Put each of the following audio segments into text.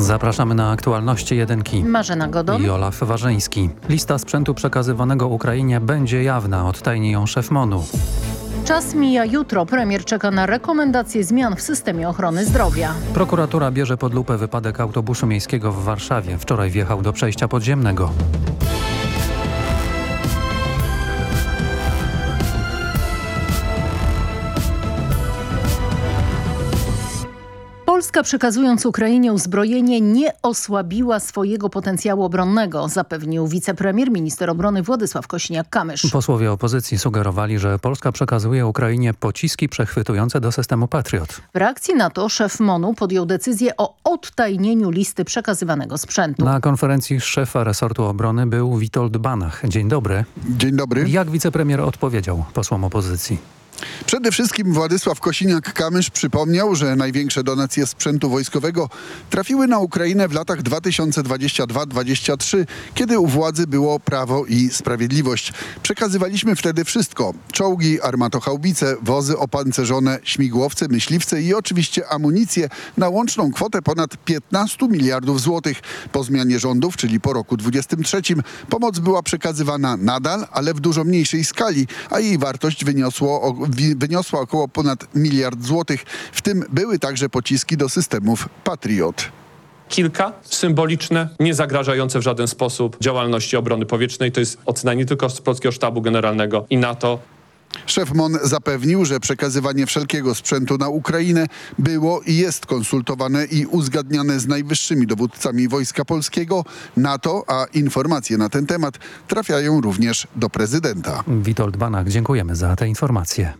Zapraszamy na aktualności jedynki. Marzena Godon I Olaf Warzyński. Lista sprzętu przekazywanego Ukrainie będzie jawna, odtajni ją szef MON-u. Czas mija jutro. Premier czeka na rekomendacje zmian w systemie ochrony zdrowia. Prokuratura bierze pod lupę wypadek autobusu miejskiego w Warszawie. Wczoraj wjechał do przejścia podziemnego. Polska, przekazując Ukrainie uzbrojenie, nie osłabiła swojego potencjału obronnego, zapewnił wicepremier, minister obrony Władysław Kosiniak-Kamysz. Posłowie opozycji sugerowali, że Polska przekazuje Ukrainie pociski przechwytujące do systemu Patriot. W reakcji na to szef MON-u podjął decyzję o odtajnieniu listy przekazywanego sprzętu. Na konferencji szefa resortu obrony był Witold Banach. Dzień dobry. Dzień dobry. Jak wicepremier odpowiedział posłom opozycji? Przede wszystkim Władysław Kosiniak-Kamysz przypomniał, że największe donacje sprzętu wojskowego trafiły na Ukrainę w latach 2022-2023, kiedy u władzy było Prawo i Sprawiedliwość. Przekazywaliśmy wtedy wszystko. Czołgi, armatochaubice, wozy opancerzone, śmigłowce, myśliwce i oczywiście amunicję na łączną kwotę ponad 15 miliardów złotych. Po zmianie rządów, czyli po roku 2023, pomoc była przekazywana nadal, ale w dużo mniejszej skali, a jej wartość wyniosła około ponad miliard złotych. W tym były także pociski do systemów Patriot. Kilka symboliczne, nie zagrażające w żaden sposób działalności obrony powietrznej. To jest ocena nie tylko z Polskiego Sztabu Generalnego i NATO. Szef MON zapewnił, że przekazywanie wszelkiego sprzętu na Ukrainę było i jest konsultowane i uzgadniane z najwyższymi dowódcami Wojska Polskiego, NATO, a informacje na ten temat trafiają również do prezydenta. Witold Banach, dziękujemy za te informacje.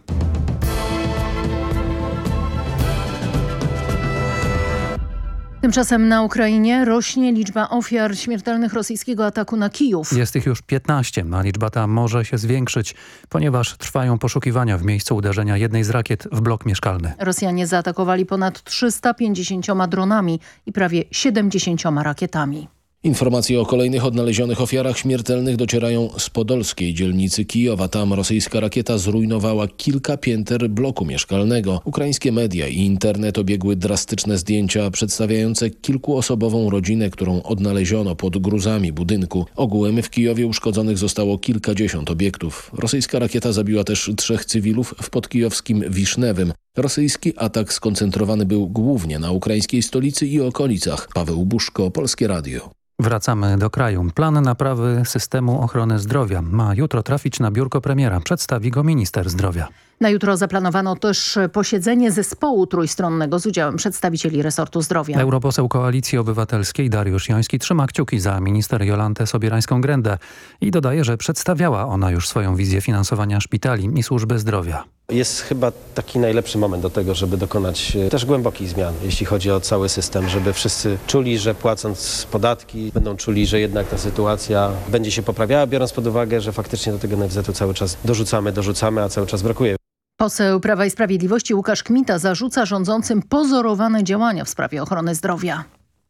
Tymczasem na Ukrainie rośnie liczba ofiar śmiertelnych rosyjskiego ataku na Kijów. Jest ich już 15, a liczba ta może się zwiększyć, ponieważ trwają poszukiwania w miejscu uderzenia jednej z rakiet w blok mieszkalny. Rosjanie zaatakowali ponad 350 dronami i prawie 70 rakietami. Informacje o kolejnych odnalezionych ofiarach śmiertelnych docierają z podolskiej dzielnicy Kijowa. Tam rosyjska rakieta zrujnowała kilka pięter bloku mieszkalnego. Ukraińskie media i internet obiegły drastyczne zdjęcia przedstawiające kilkuosobową rodzinę, którą odnaleziono pod gruzami budynku. Ogółem w Kijowie uszkodzonych zostało kilkadziesiąt obiektów. Rosyjska rakieta zabiła też 3 cywilów w podkijowskim Wisznewym. Rosyjski atak skoncentrowany był głównie na ukraińskiej stolicy i okolicach. Paweł Buszko, Polskie Radio. Wracamy do kraju. Plan naprawy systemu ochrony zdrowia ma jutro trafić na biurko premiera. Przedstawi go minister zdrowia. Na jutro zaplanowano też posiedzenie zespołu trójstronnego z udziałem przedstawicieli resortu zdrowia. Europoseł Koalicji Obywatelskiej Dariusz Joński trzyma kciuki za minister Jolantę Sobierańską-Grendę i dodaje, że przedstawiała ona już swoją wizję finansowania szpitali i służby zdrowia. Jest chyba taki najlepszy moment do tego, żeby dokonać też głębokich zmian, jeśli chodzi o cały system, żeby wszyscy czuli, że płacąc podatki będą czuli, że jednak ta sytuacja będzie się poprawiała, biorąc pod uwagę, że faktycznie do tego NFZ-u cały czas dorzucamy, a cały czas brakuje. Poseł Prawa i Sprawiedliwości Łukasz Kmita zarzuca rządzącym pozorowane działania w sprawie ochrony zdrowia.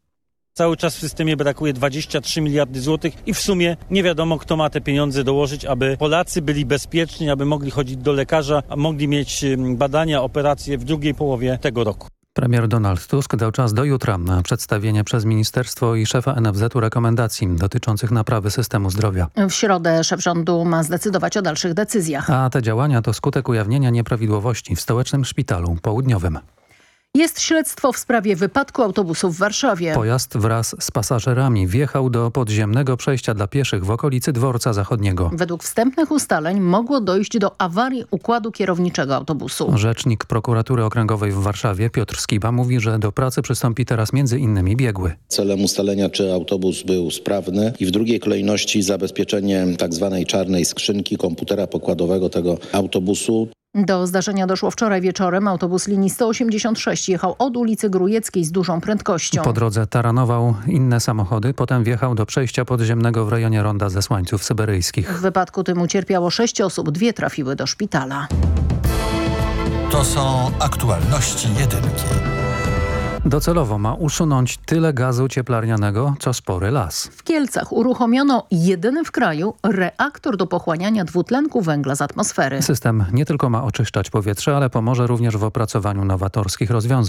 Cały czas w systemie brakuje 23 miliardy złotych i w sumie nie wiadomo, kto ma te pieniądze dołożyć, aby Polacy byli bezpieczni, aby mogli chodzić do lekarza, a mogli mieć badania, operacje w drugiej połowie tego roku. Premier Donald Tusk dał czas do jutra na przedstawienie przez ministerstwo i szefa NFZ-u rekomendacji dotyczących naprawy systemu zdrowia. W środę szef rządu ma zdecydować o dalszych decyzjach. A te działania to skutek ujawnienia nieprawidłowości w stołecznym szpitalu południowym. Jest śledztwo w sprawie wypadku autobusu w Warszawie. Pojazd wraz z pasażerami wjechał do podziemnego przejścia dla pieszych w okolicy Dworca Zachodniego. Według wstępnych ustaleń mogło dojść do awarii układu kierowniczego autobusu. Rzecznik prokuratury okręgowej w Warszawie Piotr Skiba mówi, że do pracy przystąpi teraz m.in. biegły. Celem ustalenia, czy autobus był sprawny i w drugiej kolejności zabezpieczenie tak zwanej czarnej skrzynki komputera pokładowego tego autobusu. Do zdarzenia doszło wczoraj wieczorem. Autobus linii 186 jechał od ulicy Grujeckiej z dużą prędkością. Po drodze taranował inne samochody, potem wjechał do przejścia podziemnego w rejonie Ronda Zesłańców Syberyjskich. W wypadku tym ucierpiało 6 osób, 2 trafiły do szpitala. To są aktualności jedynki. Docelowo ma usunąć tyle gazu cieplarnianego, co spory las. W Kielcach uruchomiono jedyny w kraju reaktor do pochłaniania dwutlenku węgla z atmosfery. System nie tylko ma oczyszczać powietrze, ale pomoże również w opracowaniu nowatorskich rozwiązań.